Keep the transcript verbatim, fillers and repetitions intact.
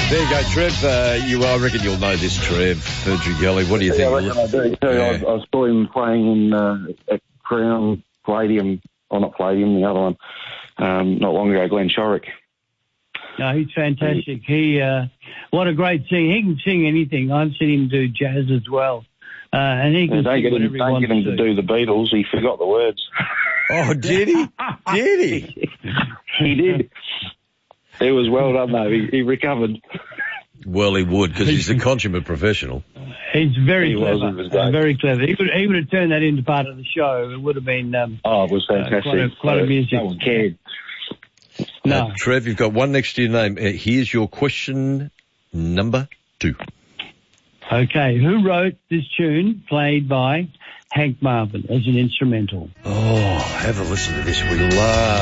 There you go, Trev. Uh, you, I reckon you'll know this, Trev. Ferdrugelli. What do you Yeah, think? I, I do too. Yeah. I, I saw him playing in uh, at Crown Palladium, or not Palladium, the other one, um, not long ago, Glenn Shorrock. No, he's fantastic. He, uh, what a great singer. He can sing anything. I've seen him do jazz as well. Uh, and he can Yeah, don't sing get him, whatever he don't wants get him to do the Beatles. He forgot the words. Oh, did he? Did he? He did. It was well done, though. He, he recovered. Well, he would, because he's a consummate professional. He's very He was, clever. he was great. Very clever. He would, he would have turned that into part of the show. It would have been... Um, Oh, it was fantastic. Uh, quite a- quite a music. No one cared. no. Uh, Trev, you've got one next to your name. Uh, here's your question number two. Okay, who wrote this tune played by Hank Marvin as an instrumental? Oh, have a listen to this. We love...